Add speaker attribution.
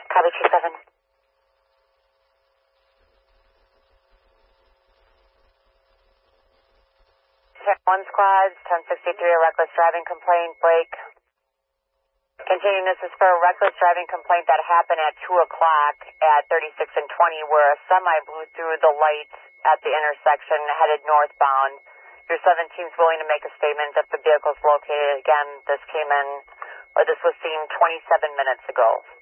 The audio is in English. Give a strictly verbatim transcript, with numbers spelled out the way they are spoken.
Speaker 1: Copy two seven. One squad, ten sixty-three, a reckless driving complaint, break. Continuing, this is for a reckless driving complaint that happened at two o'clock at thirty-six and twenty, where a semi blew through the lights at the intersection headed northbound. Your seventeen is willing to make a statement if the vehicle is located. Again, this came in, or this was seen twenty-seven minutes ago.